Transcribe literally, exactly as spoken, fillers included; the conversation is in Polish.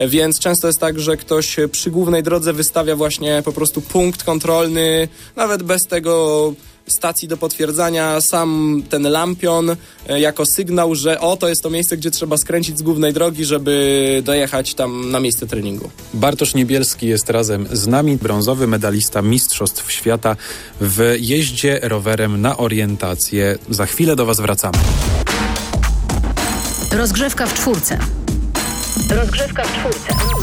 więc często jest tak, że ktoś przy głównej drodze wystawia właśnie po prostu punkt kontrolny, nawet bez tego stacji do potwierdzania, sam ten lampion jako sygnał, że o, to jest to miejsce, gdzie trzeba skręcić z głównej drogi, żeby dojechać tam na miejsce treningu. Bartosz Niebielski jest razem z nami, brązowy medalista Mistrzostw Świata w jeździe rowerem na orientację. Za chwilę do Was wracamy. Rozgrzewka w czwórce. Rozgrzewka w czwórce.